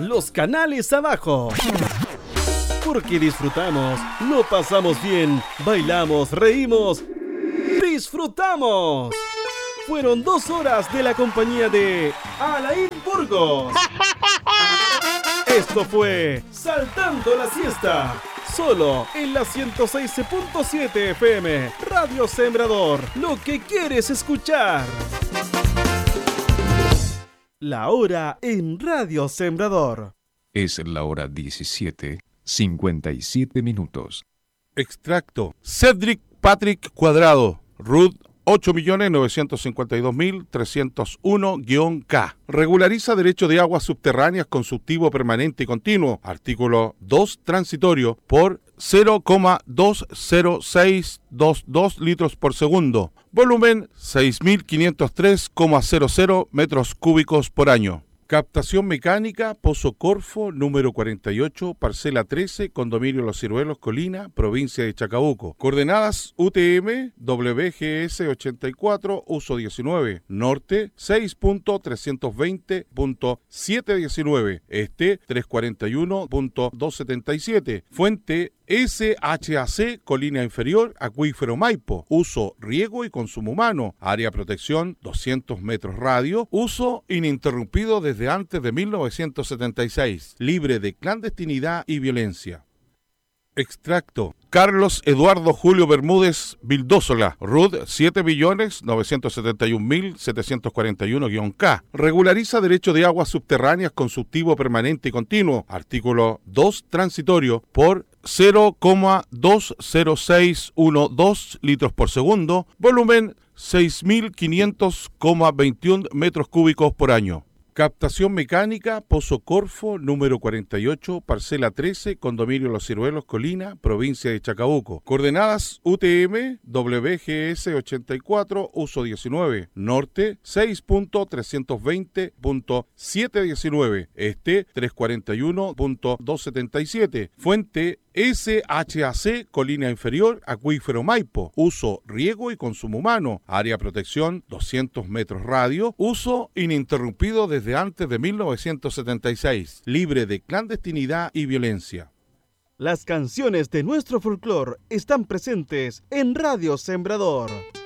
los canales abajo. Porque disfrutamos, lo pasamos bien, bailamos, reímos, disfrutamos. Fueron 2 horas de la compañía de Alain Burgos. Esto fue Saltando la Siesta, solo en la 106.7 FM, Radio Sembrador, lo que quieres escuchar. La hora en Radio Sembrador. Es la hora 17:57. Extracto. Cedric Patrick Cuadrado, Ruth 8.954.301-K. Regulariza derecho de aguas subterráneas constructivo permanente y continuo. Artículo 2 transitorio por 0,20622 litros por segundo. Volumen 6.503,00 metros cúbicos por año. Captación mecánica, Pozo Corfo, número 48, parcela 13, condominio Los Ciruelos, Colina, provincia de Chacabuco. Coordenadas UTM, WGS 84, uso 19, norte 6.320.719, este 341.277, fuente SHAC, Colina Inferior, Acuífero Maipo, uso, riego y consumo humano, área protección 200 metros radio, uso ininterrumpido desde antes de 1976, libre de clandestinidad y violencia. Extracto. Carlos Eduardo Julio Bermúdez Vildósola, RUD 7.971.741-K. Regulariza derecho de aguas subterráneas constructivo permanente y continuo. Artículo 2 transitorio por 0,20612 litros por segundo. Volumen 6.500,21 metros cúbicos por año. Captación mecánica, Pozo Corfo, número 48, parcela 13, condominio Los Ciruelos, Colina, provincia de Chacabuco. Coordenadas UTM, WGS 84, uso 19, norte 6.320.719, este 341.277, fuente SHAC, Colina Inferior, Acuífero Maipo, uso, riego y consumo humano, área protección 200 metros radio, uso ininterrumpido desde antes de 1976, libre de clandestinidad y violencia. Las canciones de nuestro folclore están presentes en Radio Sembrador.